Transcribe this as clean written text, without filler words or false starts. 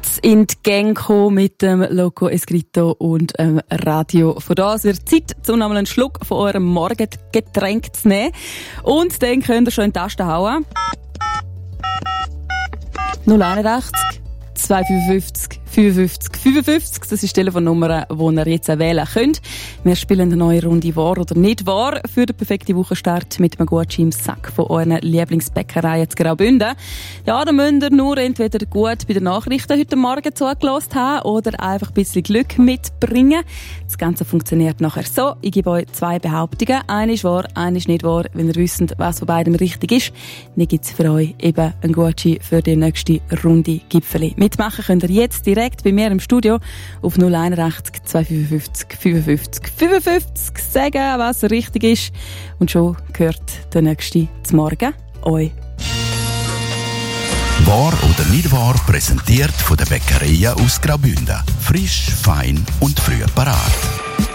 in die Gang gekommen mit dem Loco Escrito und Radio. Von da es wird Zeit, um nochmal einen Schluck von eurem Morgengetränk zu nehmen. Und dann könnt ihr schon in die Taste hauen. 081 255 55 55. Das ist die Telefonnummer, die ihr jetzt wählen könnt. Wir spielen eine neue Runde «Wahr oder nicht wahr» für den perfekten Wochenstart mit einem Gutschein im Sack von euren Lieblingsbäckerei zu Graubünden. Ja, da müsst ihr nur entweder gut bei den Nachrichten heute Morgen zugelassen haben oder einfach ein bisschen Glück mitbringen. Das Ganze funktioniert nachher so. Ich gebe euch 2 Behauptungen. Eine ist wahr, eine ist nicht wahr. Wenn ihr wisst, was von beidem richtig ist, dann gibt es für euch eben einen Gutschein für die nächste Runde Gipfeli. Mitmachen könnt ihr jetzt direkt bei mir im Studio auf 081 255 55 55 sagen, was richtig ist. Und schon gehört der nächste zum Morgen euch. Wahr oder nicht wahr, präsentiert von der Bäckerei aus Graubünden. Frisch, fein und früh parat.